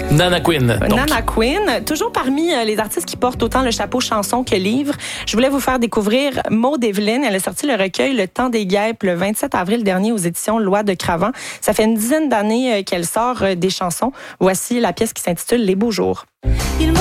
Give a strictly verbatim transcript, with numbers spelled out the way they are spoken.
Nana Queen. Donc. Nana Queen, toujours parmi les artistes qui portent autant le chapeau chanson que livre. Je voulais vous faire découvrir Maud Eveline. Elle a sorti le recueil Le Temps des guêpes le vingt-sept avril dernier aux éditions Loi de Cravant. Ça fait une dizaine d'années qu'elle sort des chansons. Voici la pièce qui s'intitule Les beaux jours.